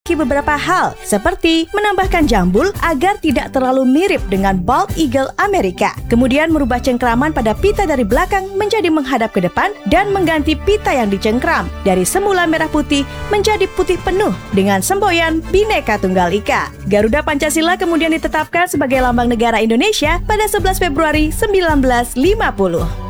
beberapa hal, seperti menambahkan jambul agar tidak terlalu mirip dengan bald eagle Amerika. Kemudian merubah cengkraman pada pita dari belakang menjadi menghadap ke depan dan mengganti pita yang dicengkram dari semula merah putih menjadi putih penuh dengan semboyan Bhinneka Tunggal Ika. Garuda Pancasila kemudian ditetapkan sebagai lambang negara Indonesia pada 11 Februari 1950.